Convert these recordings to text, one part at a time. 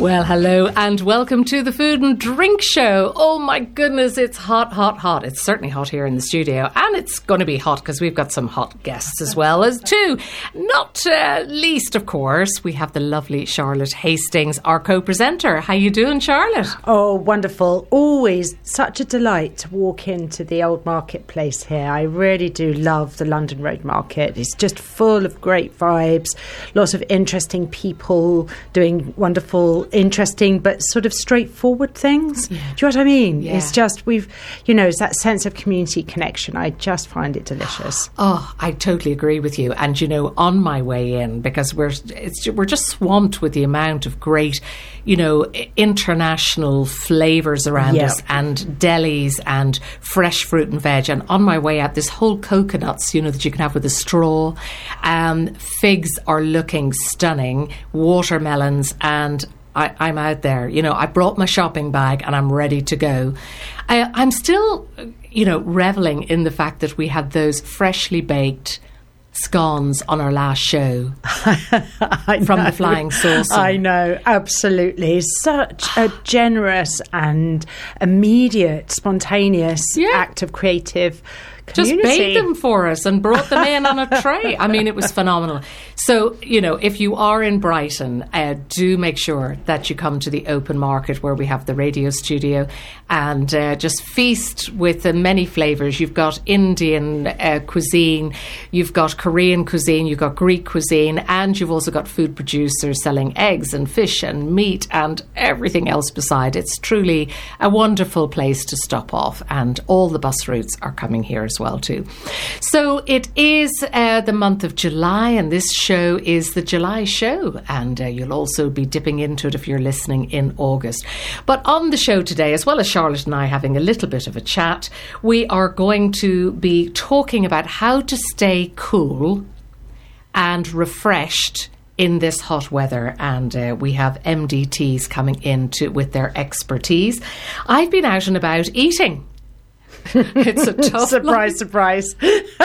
Well, hello and welcome to the Food and Drink Show. Oh my goodness, it's hot, hot, hot. It's certainly hot here in the studio, and it's going to be hot because we've got some hot guests as well as too. Not least, of course, we have the lovely Charlotte Hastings, our co-presenter. How you doing, Charlotte? Oh, wonderful. Always such a delight to walk into the old marketplace here. I really do love the London Road Market. It's just full of great vibes, lots of interesting people doing wonderful, interesting but sort of straightforward things. Yeah. Do you know what I mean? Yeah. It's just it's that sense of community connection. I just find it delicious. Oh, I totally agree with you. And on my way in, because we're just swamped with the amount of great, international flavours around us, and delis and fresh fruit and veg. And on my way out, this whole coconuts, that you can have with a straw. Figs are looking stunning. Watermelons, and I'm out there. I brought my shopping bag and I'm ready to go. I'm still, reveling in the fact that we had those freshly baked scones on our last show from the Flying Saucer. I know, absolutely. Such a generous and immediate, spontaneous act of creative community. Just baked them for us and brought them in on a tray. I mean, it was phenomenal. So, if you are in Brighton, do make sure that you come to the open market where we have the radio studio and just feast with the many flavours. You've got Indian cuisine, you've got Korean cuisine, you've got Greek cuisine, and you've also got food producers selling eggs and fish and meat and everything else beside. It's truly a wonderful place to stop off, and all the bus routes are coming here as well too. So it is the month of July, and this show is the July show, and you'll also be dipping into it if you're listening in August. But on the show today, as well as Charlotte and I having a little bit of a chat, we are going to be talking about how to stay cool and refreshed in this hot weather, and we have MDTs coming in with their expertise. I've been out and about eating. It's a tough surprise.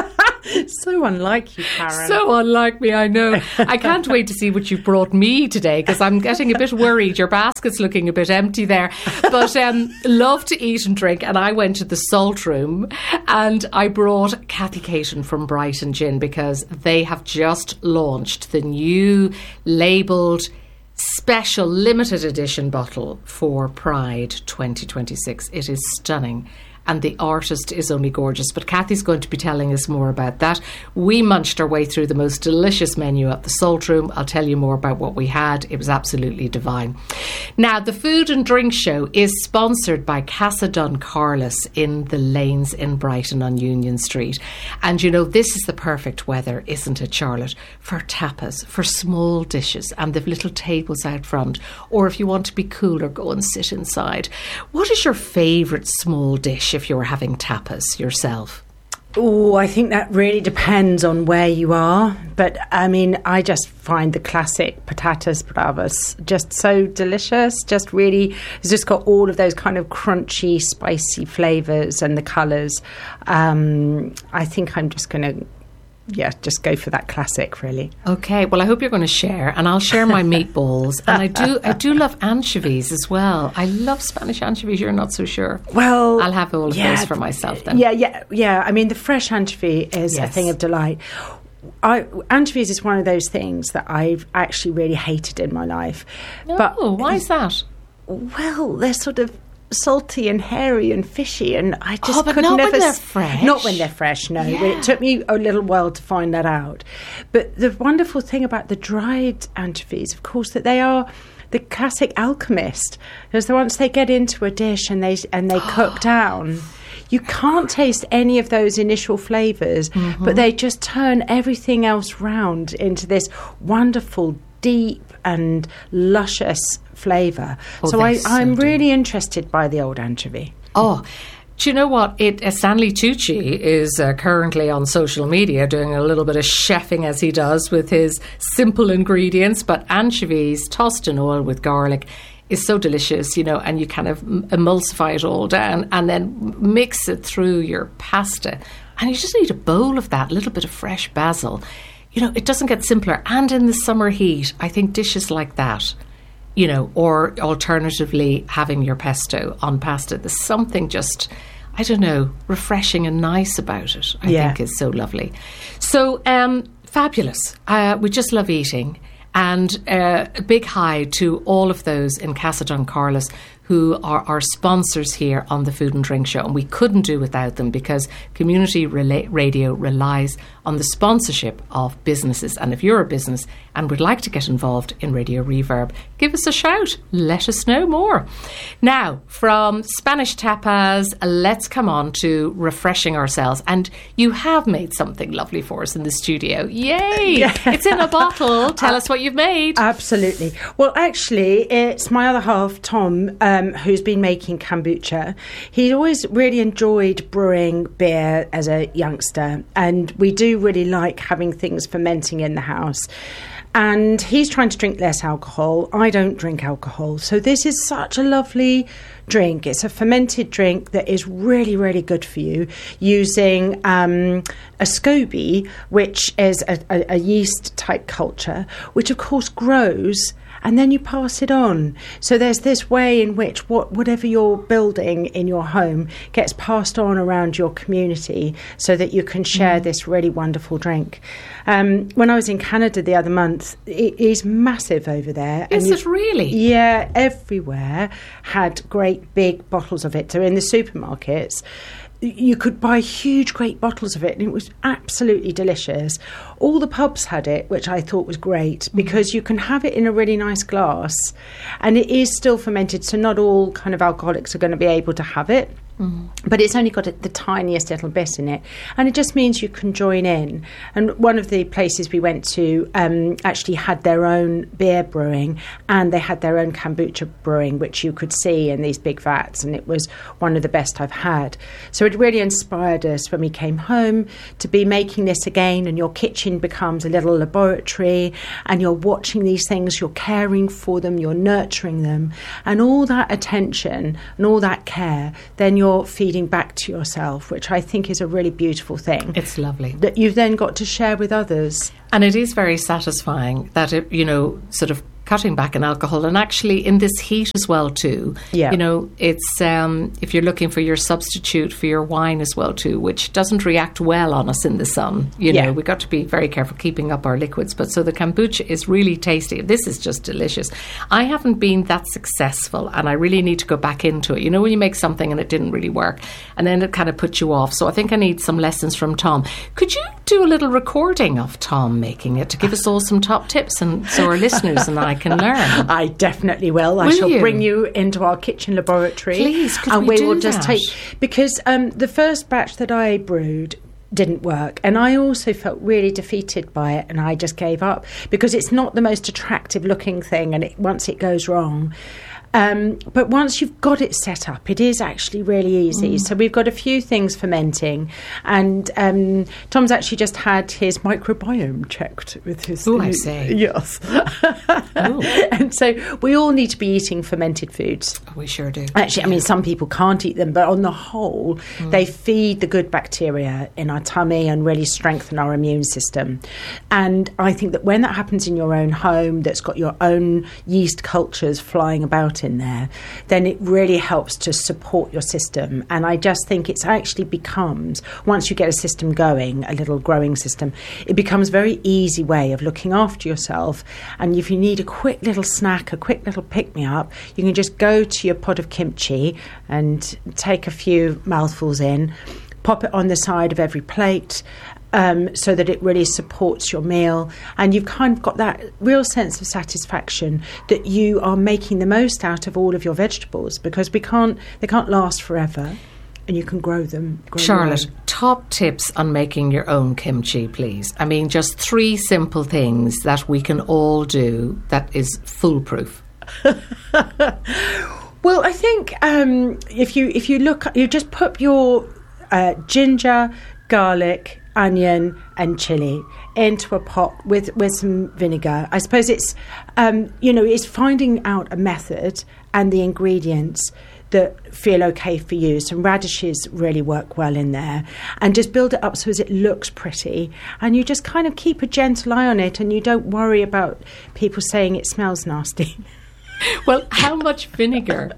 So unlike you, Karen. So unlike me, I know. I can't wait to see what you've brought me today, because I'm getting a bit worried. Your basket's looking a bit empty there. But love to eat and drink, and I went to the Salt Room and I brought Kathy Caton from Brighton Gin, because they have just launched the new labelled special limited edition bottle for Pride 2026. It is stunning. And the artist is only gorgeous. But Kathy's going to be telling us more about that. We munched our way through the most delicious menu at the Salt Room. I'll tell you more about what we had. It was absolutely divine. Now, the Food and Drink Show is sponsored by Casa Don Carlos in the Lanes in Brighton on Union Street. And this is the perfect weather, isn't it, Charlotte? For tapas, for small dishes, and the little tables out front. Or if you want to be cooler, go and sit inside. What is your favourite small dish if you're having tapas yourself? Oh, I think that really depends on where you are. But, I just find the classic patatas bravas just so delicious. It's just got all of those kind of crunchy, spicy flavours and the colours. I think I'm just going to just go for that classic, really. Okay, well, I hope you're going to share, and I'll share my meatballs. And I do love anchovies as well. I love Spanish anchovies. You're not so sure. Well, I'll have all of those for myself then. Yeah. The fresh anchovy is a thing of delight. Anchovies is one of those things that I've actually really hated in my life. Oh, but why is that? Well, they're sort of salty and hairy and fishy, and I just but could not never. When they're fresh. Not when they're fresh. No, It took me a little while to find that out. But the wonderful thing about the dried anchovies, of course, that they are the classic alchemist, because once they get into a dish and they cook down, you can't taste any of those initial flavours, but they just turn everything else round into this wonderful, deep and luscious flavour. So I'm really interested by the old anchovy. Oh, do you know what? Stanley Tucci is currently on social media doing a little bit of chefing, as he does with his simple ingredients, but anchovies tossed in oil with garlic is so delicious, and you kind of emulsify it all down and then mix it through your pasta. And you just need a bowl of that, a little bit of fresh basil. It doesn't get simpler. And in the summer heat, I think dishes like that, or alternatively having your pesto on pasta. There's something just, I don't know, refreshing and nice about it. I think is so lovely. So fabulous. We just love eating. And a big hi to all of those in Casa Don Carlos who are our sponsors here on the Food and Drink Show. And we couldn't do without them because community radio relies on the sponsorship of businesses. And if you're a business and would like to get involved in Radio Reverb, give us a shout. Let us know more. Now, from Spanish tapas, let's come on to refreshing ourselves. And you have made something lovely for us in the studio. Yay! Yeah. It's in a bottle. Tell us what you've made. Absolutely. Well, actually, it's my other half, Tom, who's been making kombucha. He always really enjoyed brewing beer as a youngster, and we do really like having things fermenting in the house. And he's trying to drink less alcohol. I don't drink alcohol. So this is such a lovely drink. It's a fermented drink that is really, really good for you, using a SCOBY, which is a yeast-type culture, which, of course, grows and then you pass it on. So there's this way in which whatever you're building in your home gets passed on around your community so that you can share this really wonderful drink. When I was in Canada the other month, it is massive over there. Is it really? Yeah, everywhere had great big bottles of it. So in the supermarkets, you could buy huge, great bottles of it, and it was absolutely delicious. All the pubs had it, which I thought was great, because you can have it in a really nice glass, and it is still fermented, so not all kind of alcoholics are going to be able to have it. But it's only got the tiniest little bit in it, and it just means you can join in. And one of the places we went to actually had their own beer brewing, and they had their own kombucha brewing, which you could see in these big vats, and it was one of the best I've had. So it really inspired us when we came home to be making this again, and your kitchen becomes a little laboratory, and you're watching these things, you're caring for them, you're nurturing them, and all that attention and all that care, then you're feeding back to yourself, which I think is a really beautiful thing. It's lovely. That you've then got to share with others. And it is very satisfying that it, sort of cutting back on alcohol, and actually in this heat as well too. Yeah. It's if you're looking for your substitute for your wine as well too, which doesn't react well on us in the sun. We've got to be very careful keeping up our liquids. But so the kombucha is really tasty. This is just delicious. I haven't been that successful, and I really need to go back into it. When you make something and it didn't really work, and then it kind of puts you off. So I think I need some lessons from Tom. Could you do a little recording of Tom making it to give us all some top tips, and so our listeners and I can learn? I definitely will. I shall bring you into our kitchen laboratory. Please, and we will just take, because the first batch that I brewed didn't work, and I also felt really defeated by it, and I just gave up because it's not the most attractive looking thing, and once it goes wrong. But once you've got it set up, it is actually really easy. So we've got a few things fermenting, and Tom's actually just had his microbiome checked with his... Oh, I see. Yes. And so we all need to be eating fermented foods. We sure do. Actually, I mean, some people can't eat them, but on the whole, they feed the good bacteria in our tummy and really strengthen our immune system. And I think that when that happens in your own home, that's got your own yeast cultures flying about in there, then it really helps to support your system. And I just think it's actually becomes, once you get a system going, a little growing system, it becomes a very easy way of looking after yourself. And if you need a quick little snack, a quick little pick-me-up, you can just go to your pot of kimchi and take a few mouthfuls in, pop it on the side of every plate, so that it really supports your meal, and you've kind of got that real sense of satisfaction that you are making the most out of all of your vegetables, because they can't last forever, and you can grow them. Charlotte, top tips on making your own kimchi, please. I mean, just 3 simple things that we can all do that is foolproof. Well, I think if you look, you just put your ginger, garlic, onion and chili into a pot with some vinegar. I suppose it's it's finding out a method and the ingredients that feel okay for you. Some radishes really work well in there, and just build it up so as it looks pretty, and you just kind of keep a gentle eye on it, and you don't worry about people saying it smells nasty. Well, how much vinegar?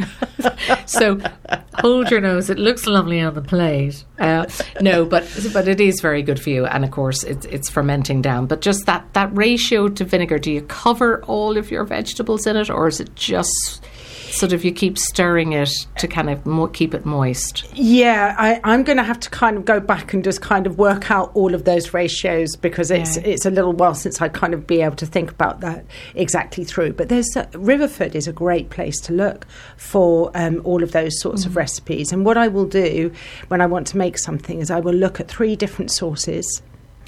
So hold your nose. It looks lovely on the plate. No, but it is very good for you. And of course, it's fermenting down. But just that ratio to vinegar, do you cover all of your vegetables in it, or is it just sort of you keep stirring it to kind of keep it moist? Yeah, I'm going to have to kind of go back and just kind of work out all of those ratios, because it's a little while since I kind of be able to think about that exactly through. But Riverford is a great place to look for all of those sorts of recipes. And what I will do when I want to make something is I will look at 3 different sources.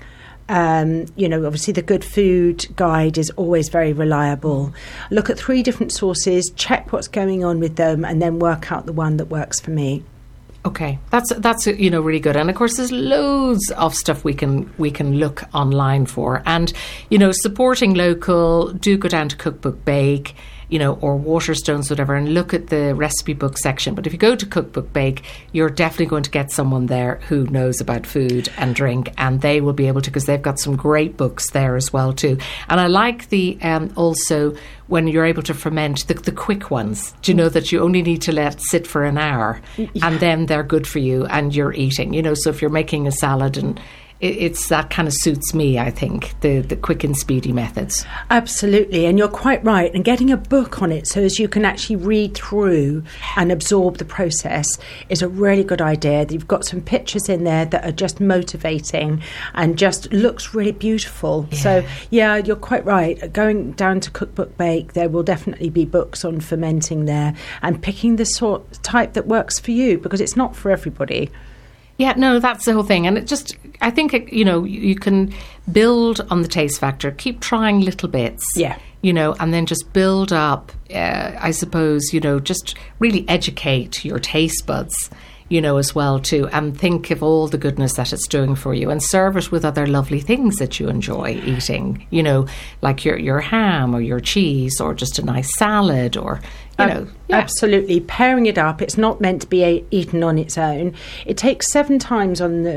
Obviously the Good Food Guide is always very reliable. Look at 3 different sources, check what's going on with them, and then work out the one that works for me. Okay, that's really good. And of course, there's loads of stuff we can look online for. And supporting local, do go down to Cookbook Bake, or Waterstones, whatever, and look at the recipe book section. But if you go to Cookbook Bake, you're definitely going to get someone there who knows about food and drink, and they will be able to, because they've got some great books there as well too. And I like the also when you're able to ferment the quick ones. Do you know that you only need to let it sit for an hour, and then they're good for you and you're eating. So if you're making a salad, and it's that kind of suits me, I think, the quick and speedy methods. Absolutely, and you're quite right. And getting a book on it so as you can actually read through and absorb the process is a really good idea. You've got some pictures in there that are just motivating and just looks really beautiful. Yeah. So, yeah, you're quite right. Going down to Cookbook Bake, there will definitely be books on fermenting there, and picking the type that works for you, because it's not for everybody. Yeah, no, that's the whole thing. And I think, you can build on the taste factor, keep trying little bits. Yeah. And then just build up, I suppose, just really educate your taste buds, as well too, and think of all the goodness that it's doing for you, and serve it with other lovely things that you enjoy eating, like your ham or your cheese, or just a nice salad, or Absolutely, pairing it up. It's not meant to be eaten on its own. It takes 7 times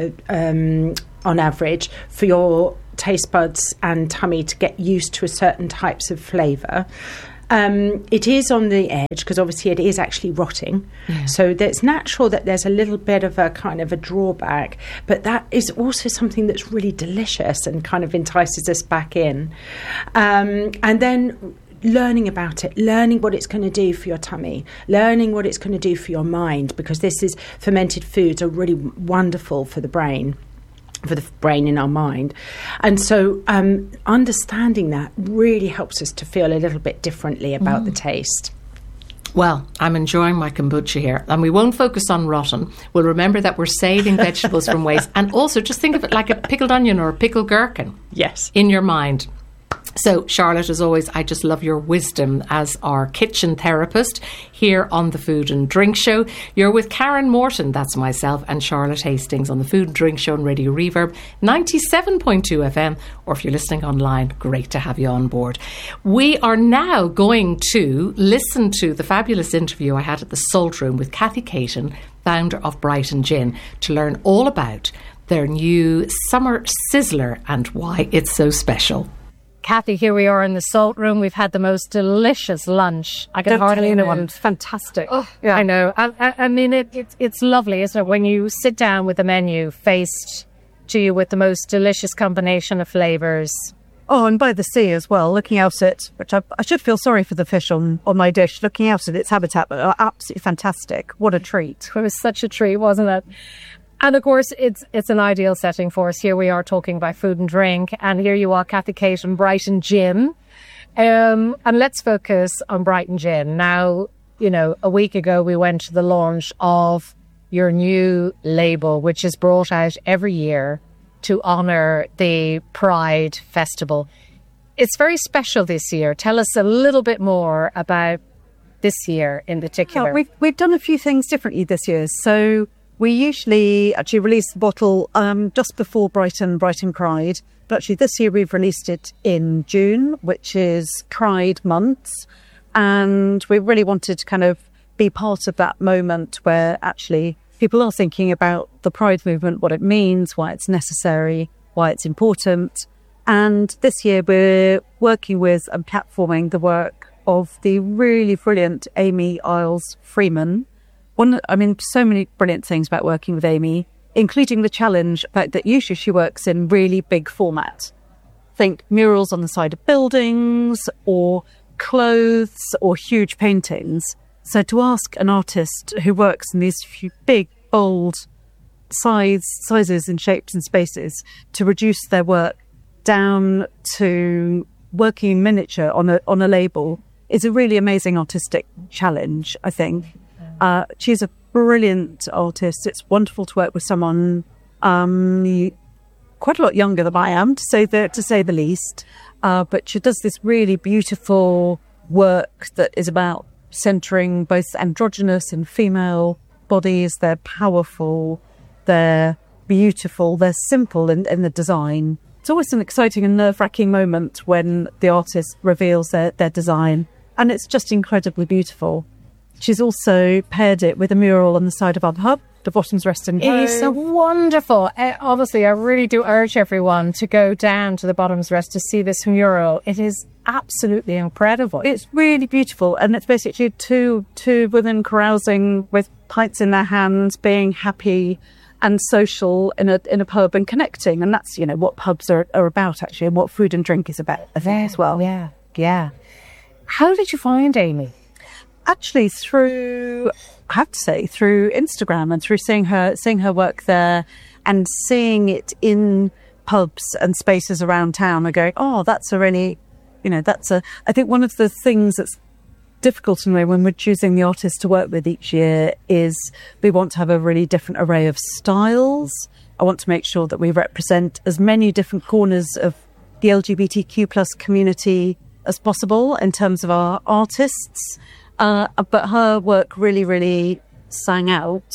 on average for your taste buds and tummy to get used to a certain types of flavour. It is on the edge, because obviously it is actually rotting. Yeah. So it's natural that there's a little bit of a kind of a drawback, but that is also something that's really delicious and kind of entices us back in. And then learning about it, learning what it's going to do for your tummy, learning what it's going to do for your mind, because fermented foods are really wonderful for the brain in our mind. And so understanding that really helps us to feel a little bit differently about the taste. Well, I'm enjoying my kombucha here, and we won't focus on rotten. We'll remember that we're saving vegetables from waste, and also just think of it like a pickled onion or a pickled gherkin. Yes. In your mind. So, Charlotte, as always, I just love your wisdom as our kitchen therapist here on the Food and Drink Show. You're with Karen Morton, that's myself, and Charlotte Hastings on the Food and Drink Show on Radio Reverb 97.2 FM, or if you're listening online, great to have you on board. We are now going to listen to the fabulous interview I had at the Salt Room with Kathy Caton, founder of Brighton Gin, to learn all about their new Summer Sizzler and why it's so special. Kathy, here we are in the Salt Room. We've had the most delicious lunch. I can hardly eat one. Fantastic. Oh, yeah. I know. I mean, it's lovely, isn't it? When you sit down with the menu faced to you with the most delicious combination of flavours. Oh, and by the sea as well, looking out at, which I should feel sorry for the fish on my dish, looking out at its habitat, but absolutely fantastic. What a treat. It was such a treat, wasn't it? And of course, it's an ideal setting for us. Here we are talking about food and drink, and here you are, Kathy Caton, Brighton Gin. And let's focus on Brighton Gin. Now, a week ago we went to the launch of your new label, which is brought out every year to honour the Pride Festival. It's very special this year. Tell us a little bit more about this year in particular. Yeah, we've done a few things differently this year. So we usually actually release the bottle just before Brighton Pride. But actually this year we've released it in June, which is Pride months. And we really wanted to kind of be part of that moment where actually people are thinking about the Pride movement, what it means, why it's necessary, why it's important. And this year we're working with and platforming the work of the really brilliant Amy Isles Freeman. So many brilliant things about working with Amy, including the challenge, fact that usually she works in really big format. Think murals on the side of buildings or clothes or huge paintings. So to ask an artist who works in these big, bold sizes and shapes and spaces to reduce their work down to working in miniature on a label is a really amazing artistic challenge, I think. She's a brilliant artist. It's wonderful to work with someone quite a lot younger than I am, to say the least. But she does this really beautiful work that is about centering both androgynous and female bodies. They're powerful, they're beautiful, they're simple in the design. It's always an exciting and nerve-wracking moment when the artist reveals their design, and it's just incredibly beautiful. She's also paired it with a mural on the side of our hub, the Bottoms Rest and Hove. It is so wonderful. Obviously, I really do urge everyone to go down to the Bottoms Rest to see this mural. It is absolutely incredible. It's really beautiful, and it's basically two women carousing with pints in their hands, being happy and social in a pub and connecting. And that's, what pubs are about, actually, and what food and drink is about, I think, as well. Yeah. How did you find Amy? Actually, through Instagram and through seeing her work there and seeing it in pubs and spaces around town, and going, oh, that's a really, I think one of the things that's difficult in a way when we're choosing the artist to work with each year is we want to have a really different array of styles. I want to make sure that we represent as many different corners of the LGBTQ plus community as possible in terms of our artists. But her work really, really sang out,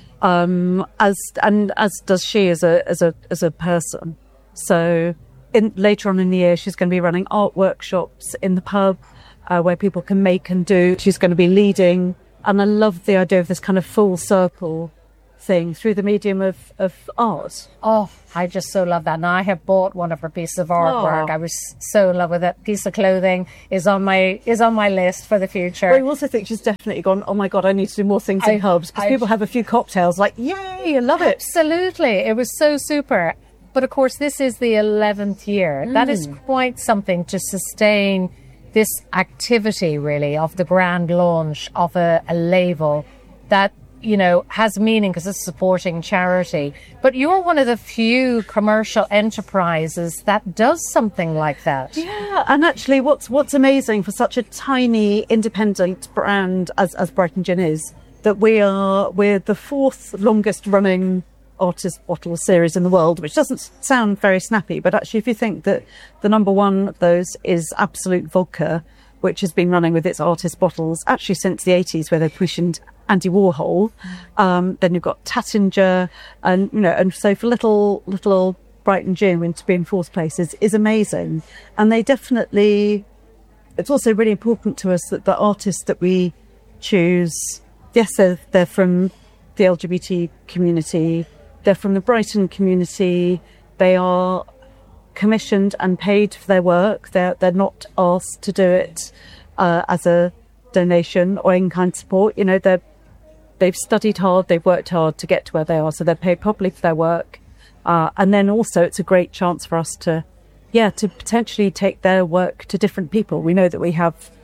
as does she as a person. So later on in the year, she's going to be running art workshops in the pub where people can make and do. She's going to be leading, and I love the idea of this kind of full circle thing through the medium of art. Oh, I just so love that. Now, I have bought one of her pieces of artwork. I was so in love with it. Piece of clothing is on my list for the future. Well, I also think she's definitely gone, oh my God, I need to do more things in pubs, because people have a few cocktails like, yay, I love it. Absolutely. It was so super. But of course, this is the 11th year. That is quite something to sustain this activity, really, of the grand launch of a label that has meaning because it's supporting charity. But you're one of the few commercial enterprises that does something like that. Yeah, and actually what's amazing for such a tiny independent brand as Brighton Gin is, that we're the fourth longest running artist bottle series in the world, which doesn't sound very snappy, but actually if you think that the number one of those is Absolute Vodka, which has been running with its artist bottles actually since the 80s, where they commissioned Andy Warhol. Then you've got Tattinger, and so for little old Brighton Gin to be in fourth place is amazing. And they definitely, it's also really important to us that the artists that we choose, yes, they're from the LGBT community, they're from the Brighton community, they are commissioned and paid for their work. They're not asked to do it as a donation or in-kind support. They've studied hard, they've worked hard to get to where they are, so they're paid properly for their work. And then also it's a great chance for us to potentially take their work to different people. We know that we have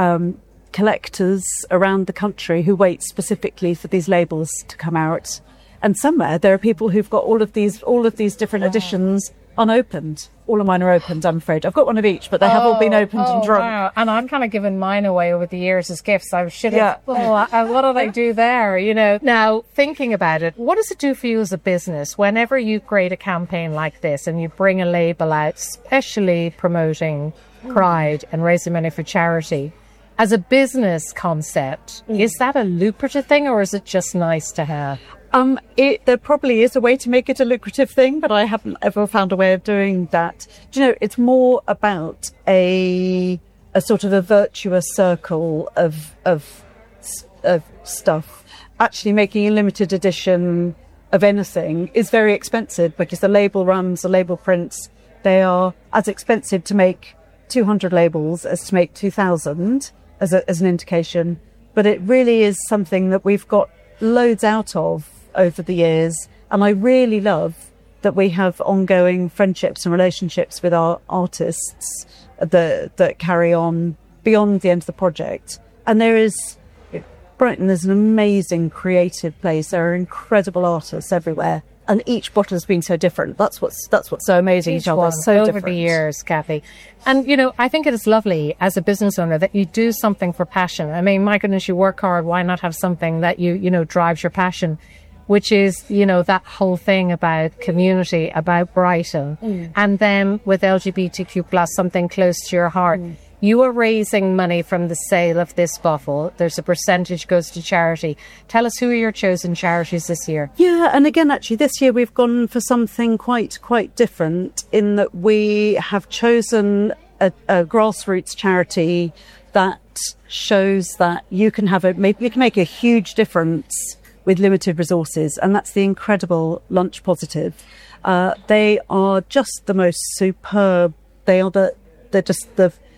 collectors around the country who wait specifically for these labels to come out. And somewhere there are people who've got all of these different editions unopened. All of mine are opened, I'm afraid. I've got one of each, but they have all been opened and drunk. Wow. And I'm kind of giving mine away over the years as gifts. I should have. Yeah. What did I do there? Now, thinking about it, what does it do for you as a business whenever you create a campaign like this and you bring a label out, especially promoting Pride and raising money for charity? As a business concept, is that a lucrative thing, or is it just nice to have? There probably is a way to make it a lucrative thing, but I haven't ever found a way of doing that. It's more about a sort of a virtuous circle of stuff. Actually, making a limited edition of anything is very expensive, because the label runs, the label prints, they are as expensive to make 200 labels as to make 2,000 as an indication, but it really is something that we've got loads out of over the years, and I really love that we have ongoing friendships and relationships with our artists that carry on beyond the end of the project. And Brighton is an amazing creative place. There are incredible artists everywhere, and each bottle has been so different. That's what's so amazing. Each one, so over different. the years, Kathy. And, you know, I think it is lovely as a business owner that you do something for passion. I mean, my goodness, you work hard. Why not have something that you know, drives your passion? Which is, you know, that whole thing about community, about Brighton. And then with LGBTQ plus, something close to your heart. You are raising money from the sale of this bottle. There's a percentage goes to charity. Tell us, who are your chosen charities this year? Yeah, and again, actually, this year we've gone for something quite different in that we have chosen a grassroots charity that shows that you can make a huge difference with limited resources, and that's the incredible Lunch Positive. They are just the most superb. They're just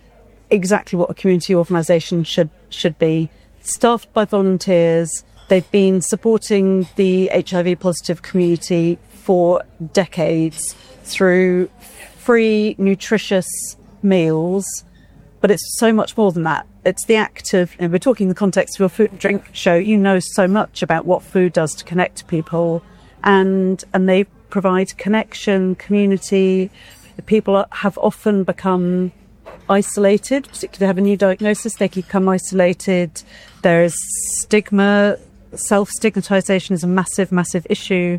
exactly what a community organisation should be. Staffed by volunteers, they've been supporting the HIV positive community for decades through free, nutritious meals. But it's so much more than that. It's the act of, and we're talking in the context of your food and drink show, you know so much about what food does to connect people, and they provide connection, community. People have often become isolated, particularly if they have a new diagnosis, they become isolated. There is stigma, self-stigmatisation is a massive issue,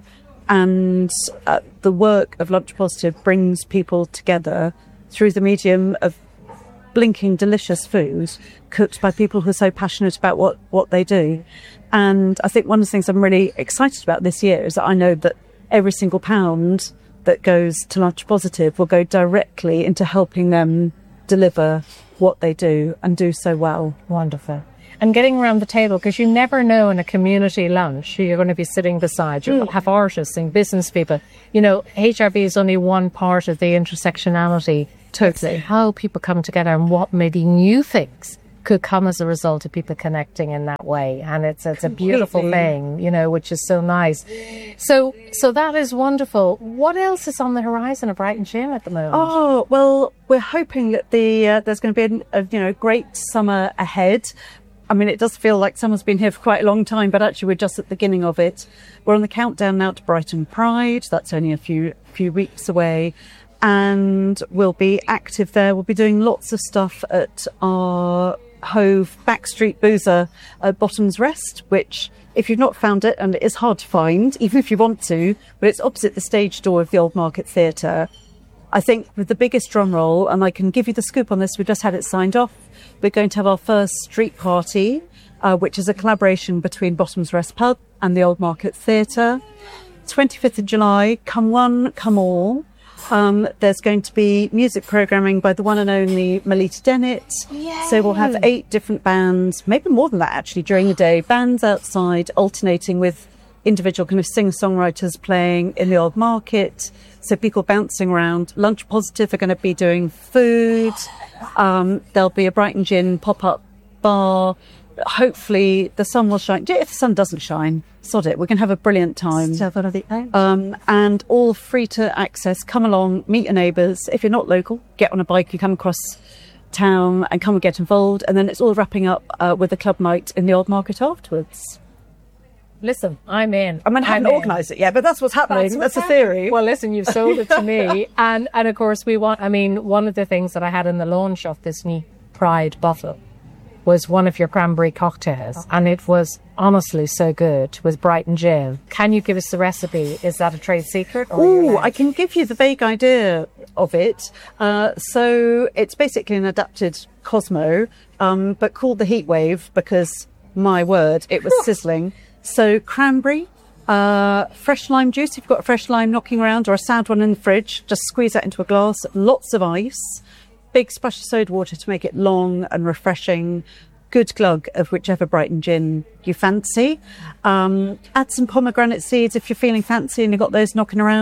and the work of Lunch Positive brings people together through the medium of blinking delicious food cooked by people who are so passionate about what they do. And I think one of the things I'm really excited about this year is that I know that every single pound that goes to Lunch Positive will go directly into helping them deliver what they do and do so well. Wonderful. And getting around the table, because you never know in a community lunch who you're going to be sitting beside. You'll have artists and business people. You know, HRB is only one part of the intersectionality. Totally. How people come together and what maybe new things could come as a result of people connecting in that way. And it's a beautiful thing, you know, which is so nice. So that is wonderful. What else is on the horizon of Brighton Gym at the moment? Oh, well, we're hoping that there's going to be a great summer ahead. I mean, it does feel like summer's been here for quite a long time, but actually we're just at the beginning of it. We're on the countdown now to Brighton Pride. That's only a few weeks away. And we'll be active there. We'll be doing lots of stuff at our Hove Backstreet Boozer at Bottom's Rest, which, if you've not found it, and it is hard to find, even if you want to, but it's opposite the stage door of the Old Market Theatre. I think with the biggest drum roll, and I can give you the scoop on this, we just had it signed off, we're going to have our first street party, which is a collaboration between Bottom's Rest Pub and the Old Market Theatre. 25th of July, come one, come all. There's going to be music programming by the one and only Melita Dennett. Yay. So we'll have 8 different bands, maybe more than that actually, during the day. Bands outside, alternating with individual kind of singer-songwriters playing in the Old Market. So people bouncing around. Lunch Positive are going to be doing food. There'll be a Brighton Gin pop-up bar. Hopefully the sun will shine. If the sun doesn't shine, sod it, we can have a brilliant time. And all free to access. Come along, meet your neighbours. If you're not local, get on a bike, you come across town and come and get involved. And then it's all wrapping up with a club night in the Old Market afterwards. Listen, I'm in. I mean, I haven't organised it yet, but that's what's happening. That's the theory. Well, listen, you've sold it to me. And of course, one of the things that I had in the launch of this new Pride bottle was one of your cranberry cocktails, and it was honestly so good with Brighton Gin. Can you give us the recipe? Is that a trade secret? Oh, I can give you the vague idea of it. So it's basically an adapted Cosmo, but called the Heat Wave because, my word, it was sizzling. So cranberry, fresh lime juice, if you've got a fresh lime knocking around or a sad one in the fridge, just squeeze that into a glass, lots of ice. Big splash of soda water to make it long and refreshing. Good glug of whichever Brighton Gin you fancy. Add some pomegranate seeds if you're feeling fancy and you've got those knocking around.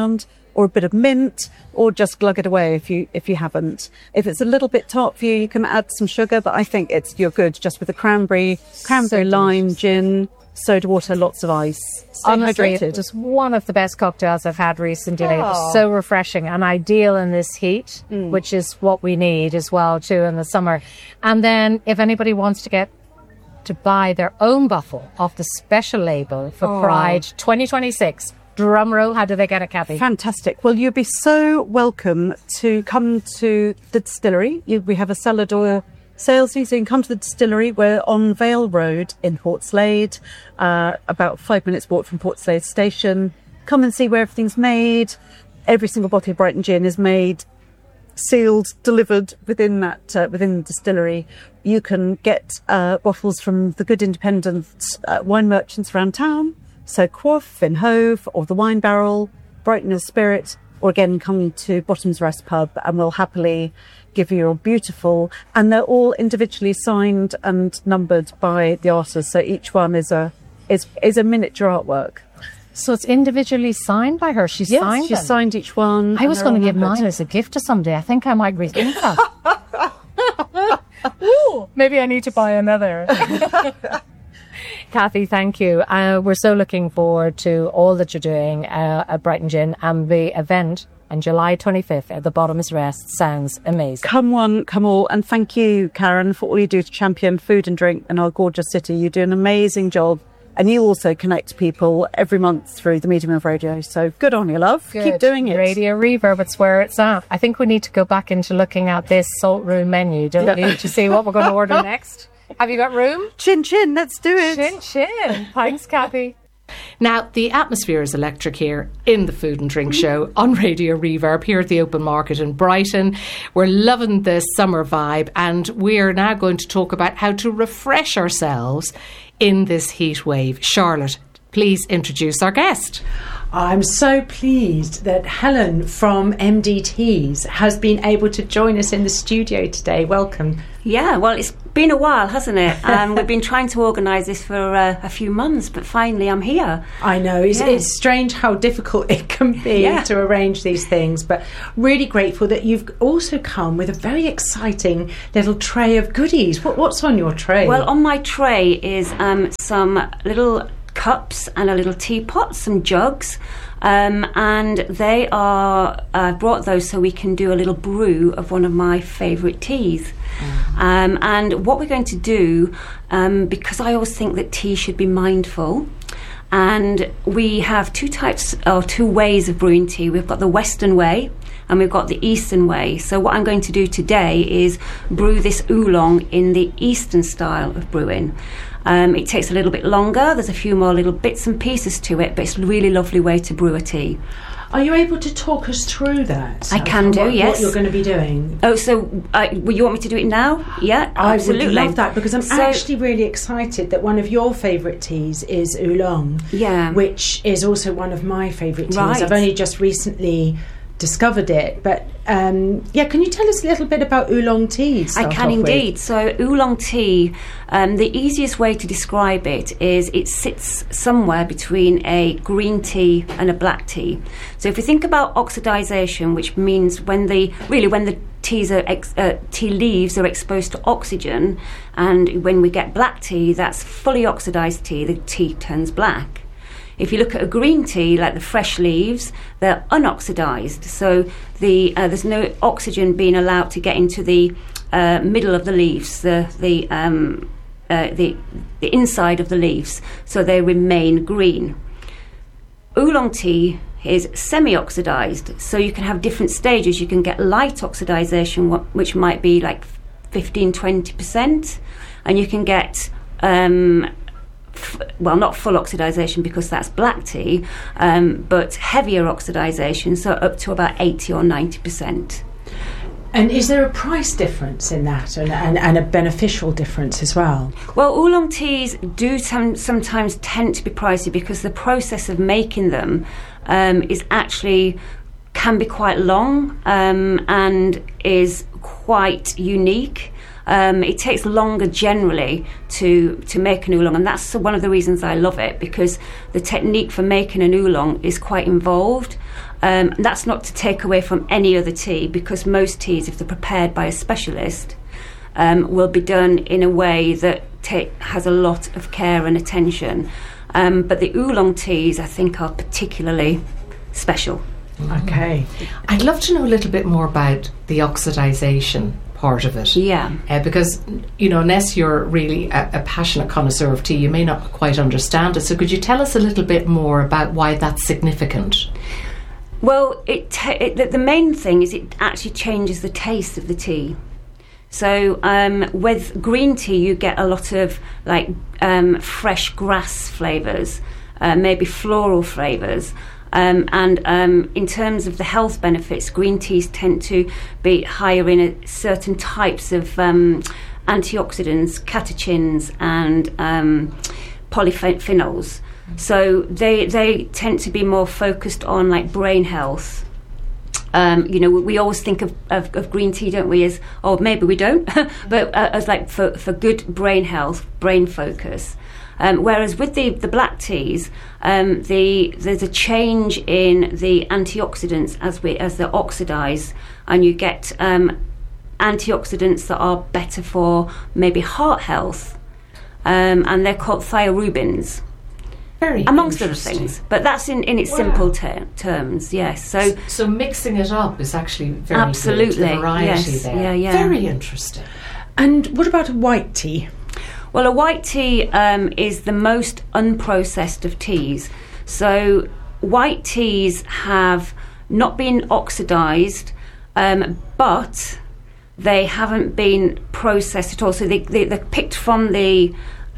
or a bit of mint, or just glug it away if you haven't. If it's a little bit tart for you, you can add some sugar, but I think you're good just with the cranberry lime, gin, soda water, lots of ice. Stay Honestly, hydrated. it was one of the best cocktails I've had recently. It was so refreshing and ideal in this heat, which is what we need as well too in the summer. And then if anybody wants to buy their own bottle of the special label for Pride 2026, drum roll, how do they get it, Kathy? Fantastic. Well, you'd be so welcome to come to the distillery. We have a cellar door sales, so you can come to the distillery. We're on Vale Road in Portslade, about 5 minutes walk from Portslade Station. Come and see where everything's made. Every single bottle of Brighton gin is made, sealed, delivered within the distillery. You can get bottles from the good independent wine merchants around town. So Quaff, Vinhove, or the Wine Barrel, Brighton as Spirit, or again come to Bottom's Rest Pub and we'll happily give you a beautiful, and they're all individually signed and numbered by the artist. So each one is a miniature artwork. So it's individually signed by her. She's signed She's them. signed each one. I was going to give mine as a gift to somebody. I think I might rethink that. Maybe I need to buy another. Kathy, thank you. We're so looking forward to all that you're doing at Brighton Gin, and the event on July 25th at the Bottom's Rest sounds amazing. Come one, come all, and thank you, Karen, for all you do to champion food and drink in our gorgeous city. You do an amazing job, and you also connect people every month through the medium of radio. So good on you, love. Good. Keep doing it. Radio Reverb, it's where it's at. I think we need to go back into looking at this Salt Room menu, don't we, to see what we're going to order next. Have you got room? Chin, chin, let's do it. Chin, chin. Thanks, Kathy. Now, the atmosphere is electric here in the Food and Drink Show on Radio Reverb here at the Open Market in Brighton. We're loving the summer vibe, and we're now going to talk about how to refresh ourselves in this heat wave. Charlotte, please introduce our guest. I'm so pleased that Helen from MDTs has been able to join us in the studio today. Welcome. Yeah, well, it's been a while, hasn't it? We've been trying to organise this for a few months, but finally I'm here. I know, it's strange how difficult it can be to arrange these things, but really grateful that you've also come with a very exciting little tray of goodies. What's on your tray? Well, on my tray is some little cups and a little teapot, some jugs, and they are brought those so we can do a little brew of one of my favourite teas. And what we're going to do, because I always think that tea should be mindful, and we have two ways of brewing tea. We've got the Western way and we've got the Eastern way. So what I'm going to do today is brew this oolong in the Eastern style of brewing. It takes a little bit longer. There's a few more little bits and pieces to it, but it's a really lovely way to brew a tea. Are you able to talk us through that? I can do, yes. What you're going to be doing? Oh, so you want me to do it now? Yeah, absolutely. I would love that, because I'm actually really excited that one of your favourite teas is oolong, which is also one of my favourite teas. Right. I've only just recently discovered it, but can you tell us a little bit about oolong tea? I can indeed. So oolong tea, the easiest way to describe it is it sits somewhere between a green tea and a black tea. So if we think about oxidization, which means when the tea leaves are exposed to oxygen, and when we get black tea, that's fully oxidized tea, the tea turns black. If you look at a green tea, like the fresh leaves, they're unoxidized, so there's no oxygen being allowed to get into the middle of the leaves, the inside of the leaves, so they remain green. Oolong tea is semi-oxidized, so you can have different stages. You can get light oxidization, which might be like 15-20%, and you can get not full oxidization because that's black tea, but heavier oxidization, so up to about 80 or 90%. And is there a price difference in that, and a beneficial difference as well? Well, oolong teas do sometimes tend to be pricey because the process of making them can be quite long and is quite unique. It takes longer generally to make an oolong, and that's one of the reasons I love it, because the technique for making an oolong is quite involved. That's not to take away from any other tea, because most teas, if they're prepared by a specialist, will be done in a way that has a lot of care and attention. But the oolong teas, I think, are particularly special. Okay. I'd love to know a little bit more about the oxidisation part of it. Yeah. Because, unless you're really a passionate connoisseur of tea, you may not quite understand it. So could you tell us a little bit more about why that's significant? Well, the main thing is it actually changes the taste of the tea. So with green tea, you get a lot of fresh grass flavours, maybe floral flavours. And in terms of the health benefits, green teas tend to be higher in certain types of antioxidants, catechins, and polyphenols. So they tend to be more focused on brain health. We always think of green tea, don't we, as, or maybe we don't, but as for good brain health, brain focus. Whereas with the black teas, there's a change in the antioxidants as they oxidise, and you get antioxidants that are better for maybe heart health, and they're called thiorubins. Very amongst other things, but that's in its simple terms. Yes, so mixing it up is actually very absolutely good, the variety yes, there. Yeah. Very interesting. And what about a white tea? Well, a white tea is the most unprocessed of teas. So white teas have not been oxidised, but they haven't been processed at all. So they're picked from the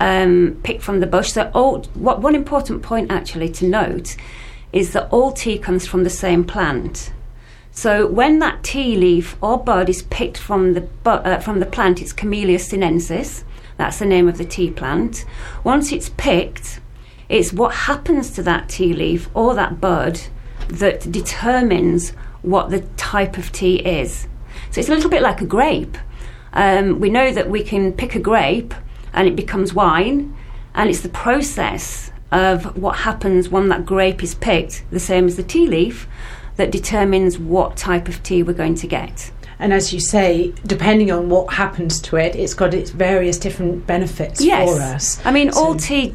bush. So one important point actually to note is that all tea comes from the same plant. So when that tea leaf or bud is picked from the plant, it's Camellia sinensis. That's the name of the tea plant. Once it's picked, it's what happens to that tea leaf or that bud that determines what the type of tea is. So it's a little bit like a grape. We know that we can pick a grape and it becomes wine, and it's the process of what happens when that grape is picked, the same as the tea leaf, that determines what type of tea we're going to get. And as you say, depending on what happens to it, it's got its various different benefits for us. I mean, all tea